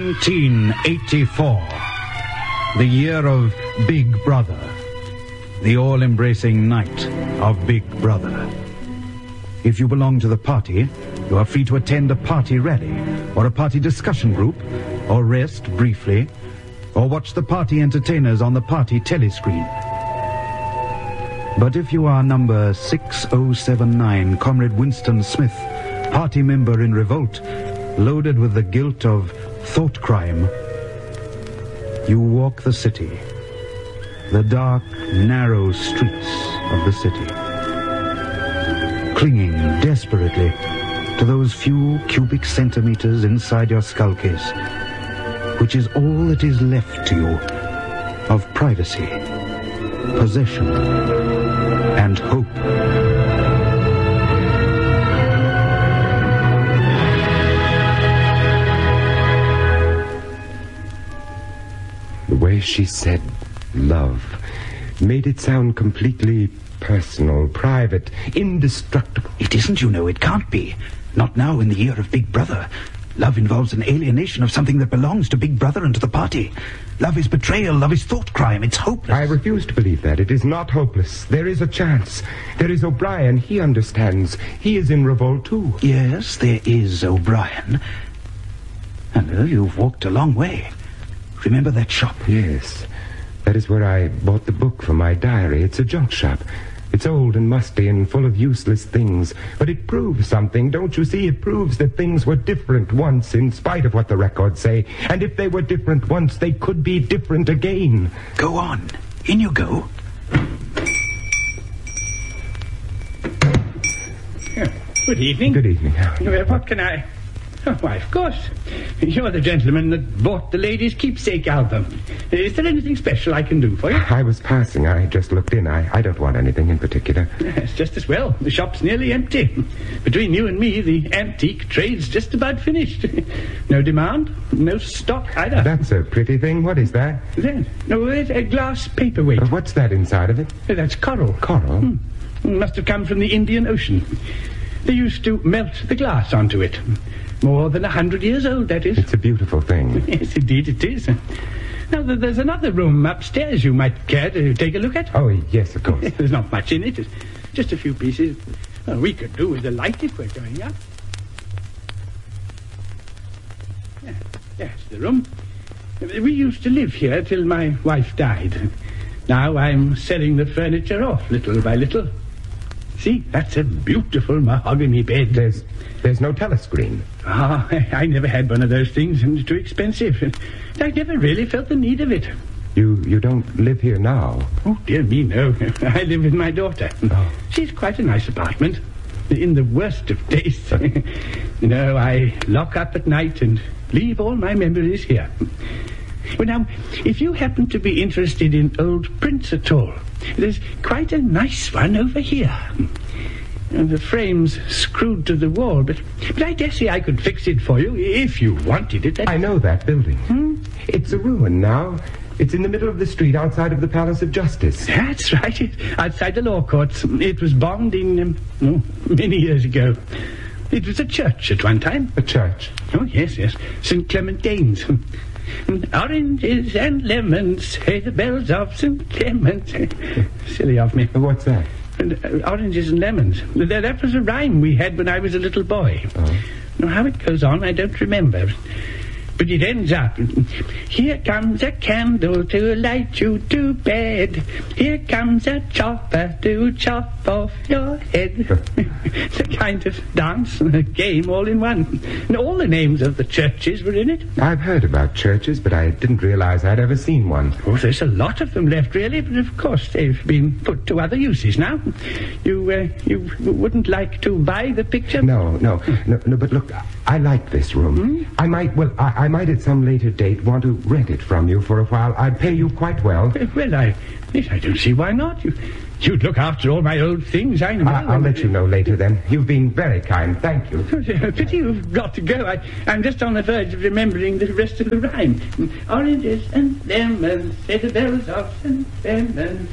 1984. The year of Big Brother. The all-embracing night of Big Brother. If you belong to the party, you are free to attend a party rally, or a party discussion group, or rest briefly, or watch the party entertainers on the party telescreen. But if you are number 6079, Comrade Winston Smith, party member in revolt, loaded with the guilt of thought crime, you walk the city, the dark, narrow streets of the city, clinging desperately to those few cubic centimeters inside your skull case, which is all that is left to you of privacy, possession, and hope. The way she said love made it sound completely personal, private, indestructible. It isn't, you know. It can't be. Not now in the year of Big Brother. Love involves an alienation of something that belongs to Big Brother and to the party. Love is betrayal. Love is thought crime. It's hopeless. I refuse to believe that. It is not hopeless. There is a chance. There is O'Brien. He understands. He is in revolt, too. Yes, there is O'Brien. Hello, you've walked a long way. Remember that shop? Yes. That is where I bought the book for my diary. It's a junk shop. It's old and musty and full of useless things. But it proves something, don't you see? It proves that things were different once, in spite of what the records say. And if they were different once, they could be different again. Go on. In you go. Good evening. Good evening. What can I... Oh, why, of course. You're the gentleman that bought the Ladies' Keepsake album. Is there anything special I can do for you? I was passing. I just looked in. I don't want anything in particular. It's just as well. The shop's nearly empty. Between you and me, the antique trade's just about finished. No demand, no stock either. That's a pretty thing. What is that? No, it's a glass paperweight. What's that inside of it? That's coral. Coral? Must have come from the Indian Ocean. They used to melt the glass onto it. More than 100 years old, that is. It's a beautiful thing. Yes, indeed it is. Now, there's another room upstairs you might care to take a look at. Oh, yes, of course. There's not much in it. It's just a few pieces. Well, we could do with a light if we're going up. Yeah, that's the room. We used to live here till my wife died. Now I'm selling the furniture off little by little. See, that's a beautiful mahogany bed. There's no telescreen. I never had one of those things, and it's too expensive. I never really felt the need of it. You don't live here now? Oh, dear me, no. I live with my daughter. Oh. She's quite a nice apartment, in the worst of taste. I lock up at night and leave all my memories here. Well, now, if you happen to be interested in old prints at all, there's quite a nice one over here. And the frame's screwed to the wall, but I dare say I could fix it for you if you wanted it. I know that building. It's a ruin now. It's in the middle of the street outside of the Palace of Justice. That's right, outside the law courts. It was bombed in many years ago. It was a church at one time. A church? Oh, yes. St. Clementine's. Oranges and lemons, say the bells of St. Clement. Silly of me. What's that? Oranges and lemons. That was a rhyme we had when I was a little boy. Oh. Now, how it goes on, I don't remember. But it ends up, here comes a candle to light you to bed. Here comes a chopper to chop off your head. It's a kind of dance, a game all in one. And all the names of the churches were in it. I've heard about churches, but I didn't realize I'd ever seen one. Oh, there's a lot of them left, really, but of course they've been put to other uses now. You wouldn't like to buy the picture? No, but look, I like this room. I might at some later date want to rent it from you for a while. I'd pay you quite well. Well, I don't see why not. You'd look after all my old things, I know. I'll let you know later, then. You've been very kind. Thank you. Pity you've got to go. I'm just on the verge of remembering the rest of the rhyme. Oranges and lemons, say the bells of St. Clement.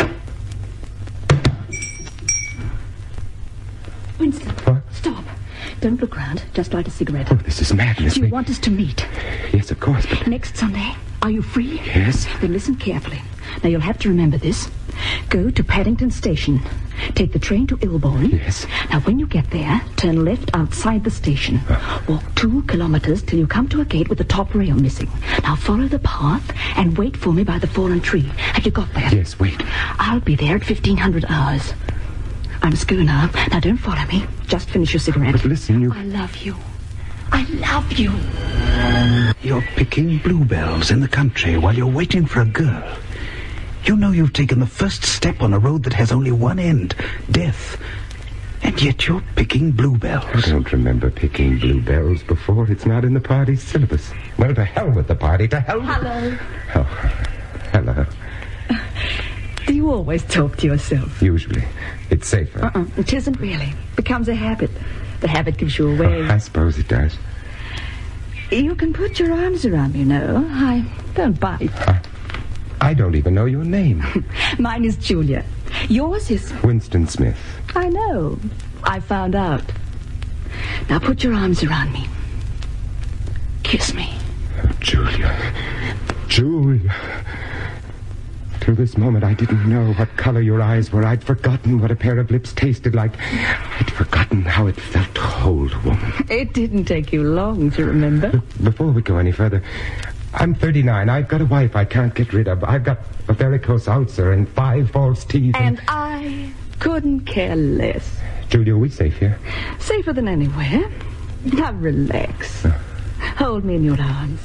Winston, What? stop. Don't look round. Just light a cigarette. Oh, this is madness. Do you want us to meet? Yes, of course, but... Next Sunday. Are you free? Yes. Then listen carefully. Now, you'll have to remember this. Go to Paddington Station. Take the train to Ilborne. Yes. Now, when you get there, turn left outside the station. Walk 2 kilometers till you come to a gate with the top rail missing. Now, follow the path and wait for me by the fallen tree. Have you got that? Yes, wait. I'll be there at 1500 hours. I must go now. Now, don't follow me. Just finish your cigarette. But listen, you... I love you. I love you. You're picking bluebells in the country while you're waiting for a girl. You know you've taken the first step on a road that has only one end, death. And yet you're picking bluebells. I don't remember picking bluebells before. It's not in the party's syllabus. Well, to hell with the party. To hell with... Hello. Oh, hello. Do you always talk to yourself? Usually. It's safer. It isn't really. Becomes a habit. The habit gives you away. Oh, I suppose it does. You can put your arms around me, you know. I don't bite. I don't even know your name. Mine is Julia. Yours is... Winston Smith. I know. I found out. Now put your arms around me. Kiss me. Oh, Julia. Julia. Till this moment, I didn't know what color your eyes were. I'd forgotten what a pair of lips tasted like. I'd forgotten how it felt to hold a woman. It didn't take you long to remember. Before we go any further, I'm 39. I've got a wife I can't get rid of. I've got a varicose ulcer and 5 false teeth. And I couldn't care less. Julia, are we safe here? Safer than anywhere. Now relax. Hold me in your arms.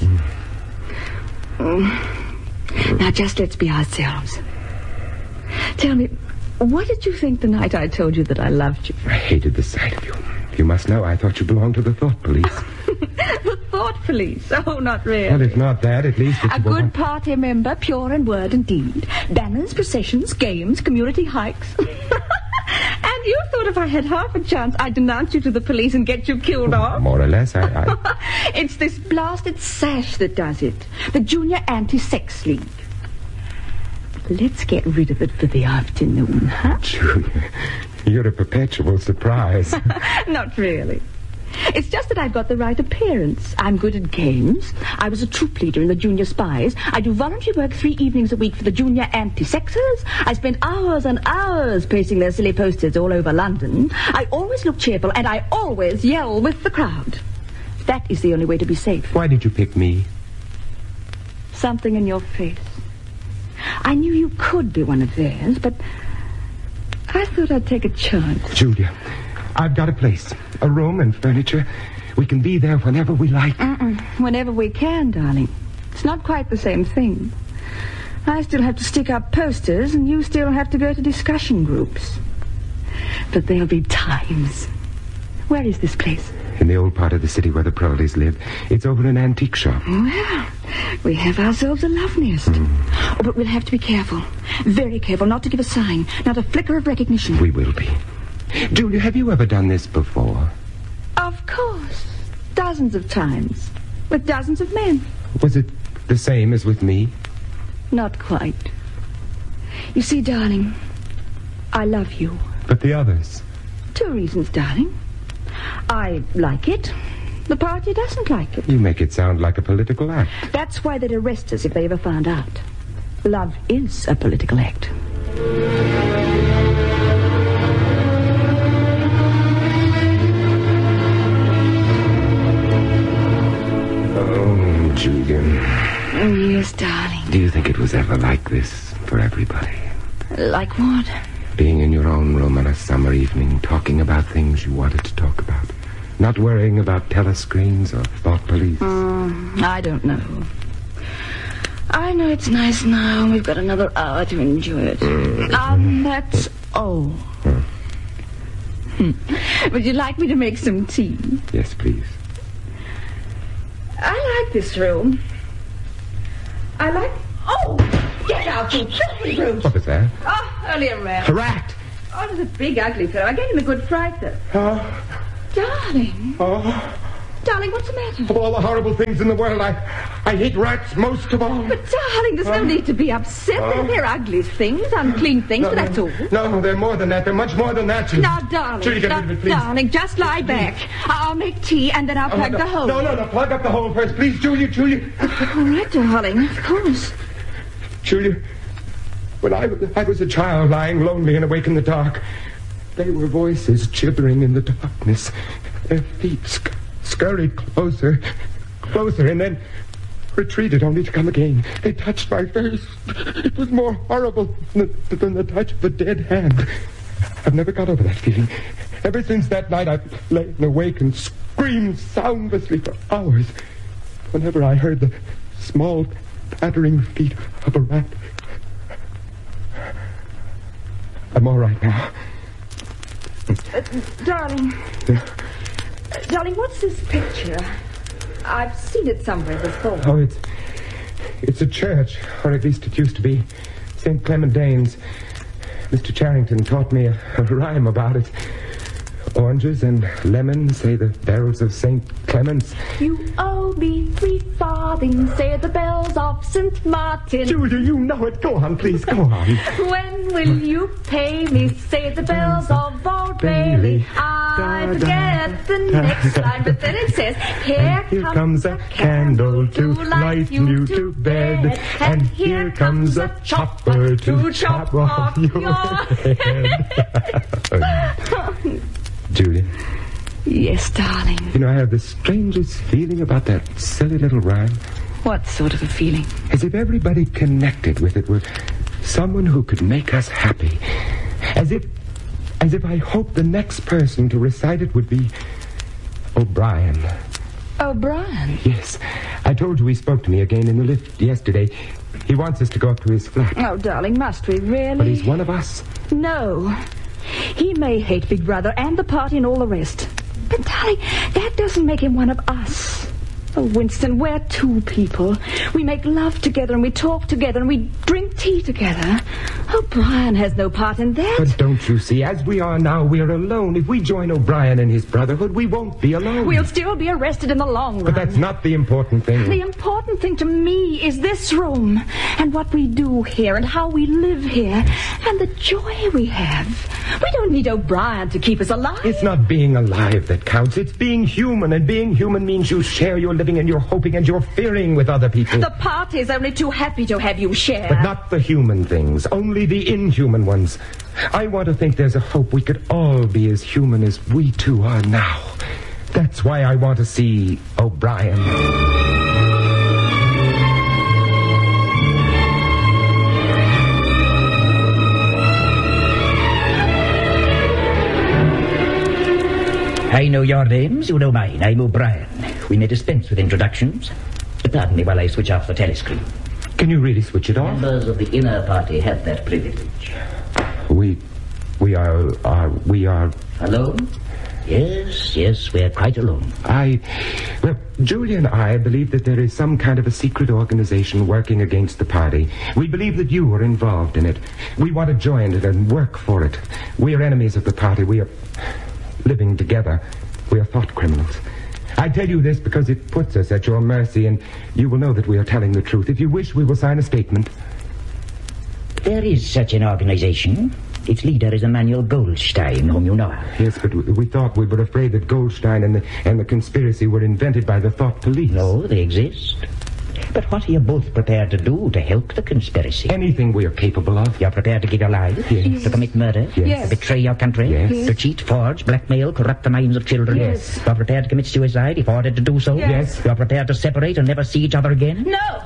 Now just let's be ourselves. Tell me, what did you think the night I told you that I loved you? I hated the sight of you. You must know I thought you belonged to the thought police. The thought police? Oh, not really. Well, if not that, at least it's a good party member, pure in word and deed. Banners, processions, games, community hikes. And you thought if I had half a chance, I'd denounce you to the police and get you killed off? More or less, I... It's this blasted sash that does it. The Junior Anti-Sex League. Let's get rid of it for the afternoon, huh? Julia, you're a perpetual surprise. Not really. It's just that I've got the right appearance. I'm good at games. I was a troop leader in the Junior Spies. I do voluntary work 3 evenings a week for the Junior Anti-Sexers. I spend hours and hours pasting their silly posters all over London. I always look cheerful, and I always yell with the crowd. That is the only way to be safe. Why did you pick me? Something in your face. I knew you could be one of theirs, but I thought I'd take a chance. Julia, I've got a place, a room and furniture. We can be there whenever we like. Whenever we can, darling. It's not quite the same thing. I still have to stick up posters, and you still have to go to discussion groups. But there'll be times. Where is this place? In the old part of the city where the Proleys live. It's over an antique shop. Well, we have ourselves a love nest. Oh, but we'll have to be careful. Very careful not to give a sign. Not a flicker of recognition. We will be. Julia, have you ever done this before? Of course. Dozens of times. With dozens of men. Was it the same as with me? Not quite. You see, darling, I love you. But the others? 2 reasons, darling. I like it. The party doesn't like it. You make it sound like a political act. That's why they'd arrest us if they ever found out. Love is a political act. Oh, Julian. Yes, darling. Do you think it was ever like this for everybody? Like what? Being in your own room on a summer evening, talking about things you wanted to talk about. Not worrying about telescreens or thought police. I don't know. I know it's nice now, and we've got another hour to enjoy it. That's all. Would you like me to make some tea? Yes, please. I like this room. I like... Oh! Get out, you filthy brute! What was that? Oh, only a rat. A rat! Oh, it was a big, ugly fellow. I gave him a good fright, though. Darling. Darling, what's the matter? Of all the horrible things in the world, I hate rats most of all. But, darling, there's no need to be upset. They're ugly things, unclean things, but that's all. No, they're more than that. They're much more than that. Now, darling. Julie, get rid of it, please. Darling, just lie back. I'll make tea, and then I'll plug the hole. No. Plug up the hole first, please, Julia. All right, darling, of course. Julia, when I was a child lying lonely and awake in the dark, there were voices gibbering in the darkness. Their feet scurried closer, and then retreated only to come again. They touched my face. It was more horrible than the touch of a dead hand. I've never got over that feeling. Ever since that night, I've lain awake and screamed soundlessly for hours. Whenever I heard the small, pattering feet of a rat. I'm all right now. Darling. Darling, what's this picture? I've seen it somewhere before. Oh, it's a church, or at least it used to be. St. Clement Danes. Mr. Charrington taught me a rhyme about it. Oranges and lemons, say the bells of St. Clement's. You owe me 3 farthings, say the bells of St. Martin. Julia, you know it. Go on, please, go on. When will you pay me, say the bells of Old Bailey. I forget the next line, but then it says, Here comes a candle to light you to bed, and here comes a chopper to chop off your head. Julia. Yes, darling. You know, I have the strangest feeling about that silly little rhyme. What sort of a feeling? As if everybody connected with it were someone who could make us happy. As if I hoped the next person to recite it would be O'Brien. O'Brien? Yes. I told you he spoke to me again in the lift yesterday. He wants us to go up to his flat. Oh, darling, must we really? But he's one of us. No. He may hate Big Brother and the party and all the rest. But, darling, that doesn't make him one of us. Oh, Winston, we're 2 people. We make love together and we talk together and we drink tea together. O'Brien has no part in that. But don't you see, as we are now, we're alone. If we join O'Brien and his brotherhood, we won't be alone. We'll still be arrested in the long run. But that's not the important thing. The important thing to me is this room and what we do here and how we live here and the joy we have. We don't need O'Brien to keep us alive. It's not being alive that counts. It's being human, and being human means you share your living and your hoping and your fearing with other people. The party's only too happy to have you share. But not the human things, only the inhuman ones. I want to think there's a hope we could all be as human as we 2 are now. That's why I want to see O'Brien. I know your names, you know mine. I'm O'Brien. We may dispense with introductions. Pardon me while I switch off the telescreen. Can you really switch it off? Members of the inner party have that privilege. We are... Alone? Yes, we're quite alone. Well, Julia and I believe that there is some kind of a secret organization working against the party. We believe that you are involved in it. We want to join it and work for it. We are enemies of the party. We are living together. We are thought criminals. I tell you this because it puts us at your mercy, and you will know that we are telling the truth. If you wish, we will sign a statement. There is such an organization. Its leader is Emmanuel Goldstein, whom you know of. Yes, but we thought we were afraid that Goldstein and the conspiracy were invented by the thought police. No, they exist. But what are you both prepared to do to help the conspiracy? Anything we are capable of. You're prepared to give your lives? Yes. To commit murder? Yes. To betray your country? Yes. To cheat, forge, blackmail, corrupt the minds of children? Yes. You're prepared to commit suicide if ordered to do so? Yes. You're prepared to separate and never see each other again? No!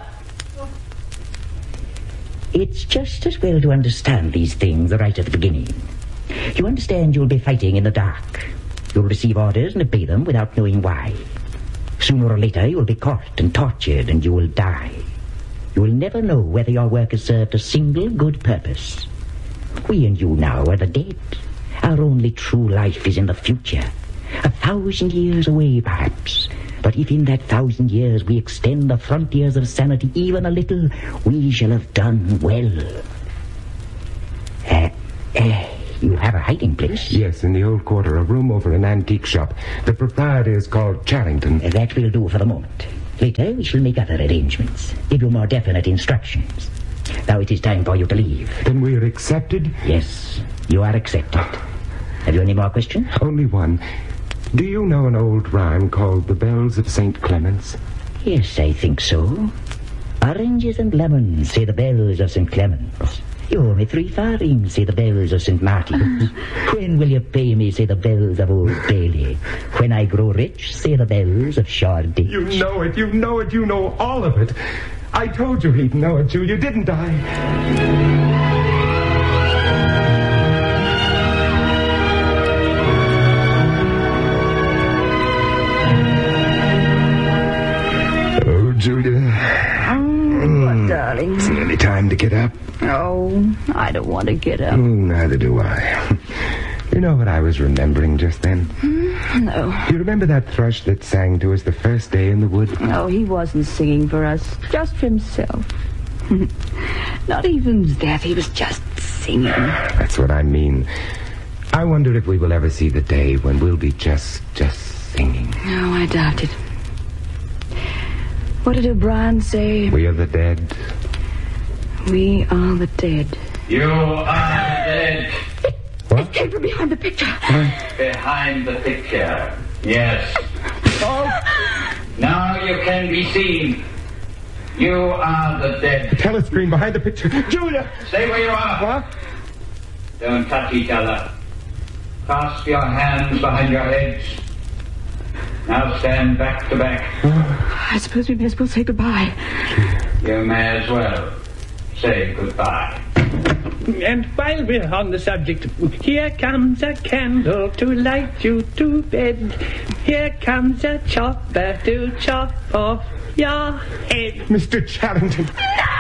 It's just as well to understand these things right at the beginning. You understand you'll be fighting in the dark. You'll receive orders and obey them without knowing why. Sooner or later, you'll be caught and tortured, and you will die. You will never know whether your work has served a single good purpose. We and you now are the dead. Our only true life is in the future. 1,000 years away, perhaps. But if in that 1,000 years we extend the frontiers of sanity even a little, we shall have done well. You have a hiding place? Yes, in the old quarter, a room over an antique shop. The proprietor is called Charrington. That will do for the moment. Later, we shall make other arrangements. Give you more definite instructions. Now it is time for you to leave. Then we're accepted? Yes, you are accepted. Have you any more questions? Only one. Do you know an old rhyme called The Bells of St. Clement's? Yes, I think so. Oranges and lemons, say the bells of St. Clement's. You owe me 3 farthings, say the bells of St. Martin's. When will you pay me, say the bells of Old Bailey. When I grow rich, say the bells of Shoreditch. You know it, you know all of it. I told you he'd know it, Julia, didn't I? Julia. What, darling? It's nearly time to get up. Oh, I don't want to get up. Neither do I. You know what I was remembering just then? No. You remember that thrush that sang to us the first day in the wood? No, he wasn't singing for us, just for himself. Not even that, he was just singing. That's what I mean. I wonder if we will ever see the day when we'll be just singing. No, I doubt it. What did O'Brien say? We are the dead. We are the dead. You are the dead. It came from behind the picture. Behind the picture. Yes. Oh. Now you can be seen. You are the dead. The telescreen behind the picture. Julia! Stay where you are. What? Don't touch each other. Clasp your hands behind your heads. Now stand back to back. I suppose we may as well say goodbye. You may as well say goodbye. And while we're on the subject, here comes a candle to light you to bed. Here comes a chopper to chop off your head. Mr. Charrington. No!